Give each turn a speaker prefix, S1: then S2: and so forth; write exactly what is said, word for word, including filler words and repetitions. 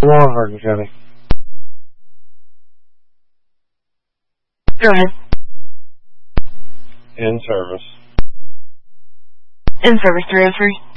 S1: on, Hardin County.
S2: Go ahead.
S1: In service.
S2: In service three oh three.